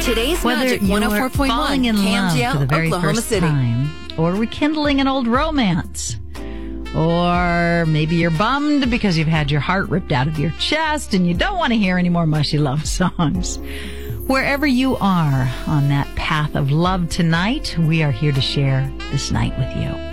Today's Whether Magic you're 104.1, falling in love for the KMGL, very Oklahoma first City. time, or rekindling an old romance, or maybe you're bummed because you've had your heart ripped out of your chest and you don't want to hear any more mushy love songs. Wherever you are on that path of love tonight, we are here to share this night with you.